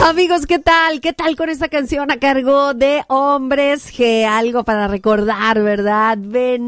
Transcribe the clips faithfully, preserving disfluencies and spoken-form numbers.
Amigos, ¿qué tal? ¿Qué tal con esta canción a cargo de Hombres G? Algo para recordar, ¿verdad?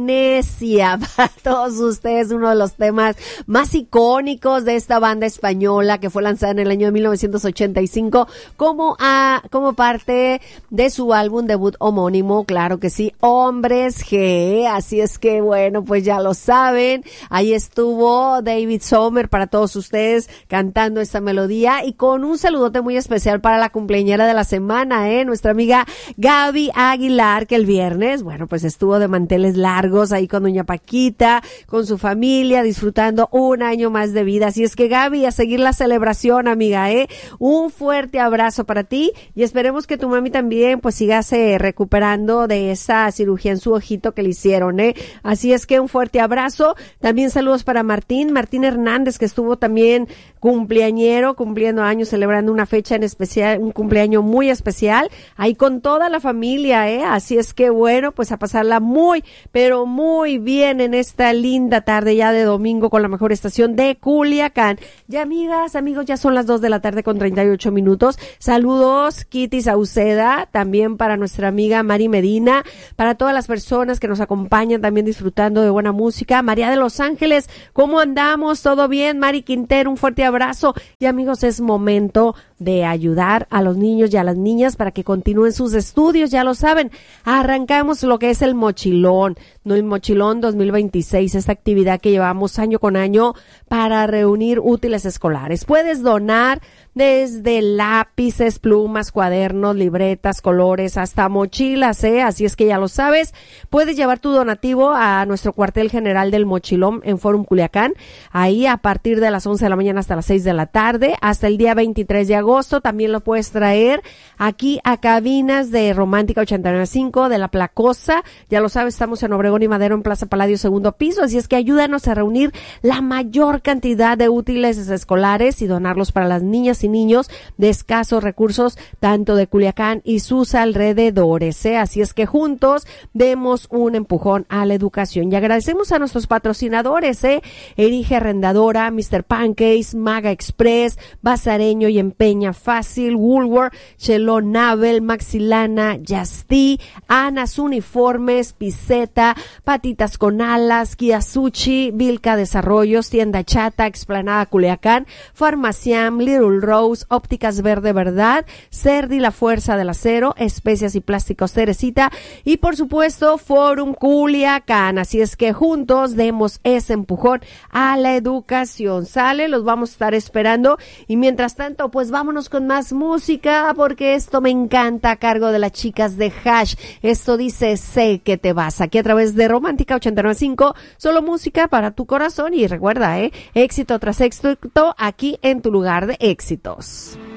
Venecia, para todos ustedes, uno de los temas más icónicos de esta banda española que fue lanzada en el año de mil novecientos ochenta y cinco como, a, como parte de su álbum debut homónimo, claro que sí, Hombres G. Así es que, bueno, pues ya lo saben, ahí estuvo David Sommer para todos ustedes cantando esta melodía y con un saludote muy especial para la cumpleañera de la semana, ¿eh? Nuestra amiga Gaby Aguilar, que el viernes, bueno, pues estuvo de manteles largos ahí con doña Paquita, con su familia, disfrutando un año más de vida. Así es que, Gaby, a seguir la celebración, amiga, ¿eh? Un fuerte abrazo para ti y esperemos que tu mami también, pues, sigas eh, recuperando de esa cirugía en su ojito que le hicieron, ¿eh? Así es que un fuerte abrazo. También saludos para Martín, Martín Hernández, que estuvo también cumpleañero, cumpliendo años, celebrando una fecha en especial, un cumpleaños muy especial, ahí con toda la familia, ¿eh? Así es que, bueno, pues a pasarla muy, pero muy bien en esta linda tarde ya de domingo con la mejor estación de Culiacán. Ya, amigas, amigos, ya son las dos de la tarde con treinta y ocho minutos. Saludos, Kitty Sauceda, también para nuestra amiga Mari Medina, para todas las personas que nos acompañan también disfrutando de buena música. María de Los Ángeles, ¿cómo andamos? ¿Todo bien? Mari Quintero, un fuerte abrazo. Y, amigos, es momento de ayudar a los niños y a las niñas para que continúen sus estudios, ya lo saben. Arrancamos lo que es el mochilón, no el mochilón dos mil veintiséis, esta actividad que llevamos año con año para reunir útiles escolares. Puedes donar desde lápices, plumas, cuadernos, libretas, colores, hasta mochilas, ¿eh? Así es que ya lo sabes. Puedes llevar tu donativo a nuestro cuartel general del Mochilón en Forum Culiacán, ahí a partir de las once de la mañana hasta las seis de la tarde, hasta el día veintitrés de agosto. También lo puedes traer aquí a cabinas de Romántica ochenta y nueve punto cinco de La Placosa. Ya lo sabes, estamos en Obregón y Madero en Plaza Paladio, segundo piso. Así es que ayúdanos a reunir la mayor cantidad de útiles escolares y donarlos para las niñas y niños de escasos recursos, tanto de Culiacán y sus alrededores, ¿eh? Así es que juntos demos un empujón a la educación. Y agradecemos a nuestros patrocinadores, ¿eh? Erige Arrendadora, mister Pancakes, Maga Express, Bazareño y Empeña Fácil, Woolworth, Chelón Navel, Maxilana, Yasti, Anas Uniformes, Piseta, Patitas con Alas, Kiasuchi, Vilca Desarrollos, Tienda Chata, Explanada Culiacán, Farmaciam, Little Rose, Ópticas Verde Verdad, Cerdi, La Fuerza del Acero, Especias y Plásticos Teresita y, por supuesto, Forum Culiacán. Así es que juntos demos ese empujón a la educación. ¿Sale? Los vamos a estar esperando y mientras tanto, pues vámonos con más música porque esto me encanta, a cargo de las chicas de Hash. Esto dice Sé que te vas, aquí a través de Romántica ochenta y nueve punto cinco, solo música para tu corazón y recuerda, eh, éxito tras éxito aquí en tu lugar de éxitos.